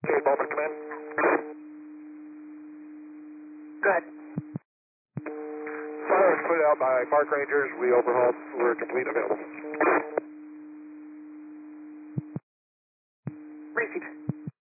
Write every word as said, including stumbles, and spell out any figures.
Okay, Bowman, come in. Good. Fire was put out by park rangers. We overhauled. We're complete available.